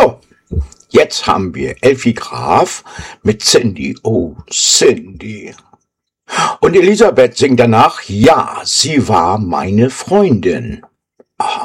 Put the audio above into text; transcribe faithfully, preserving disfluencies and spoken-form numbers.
So, jetzt haben wir Elfi Graf mit Cindy. Oh, Cindy. Und Elisabeth singt danach, ja, sie war meine Freundin.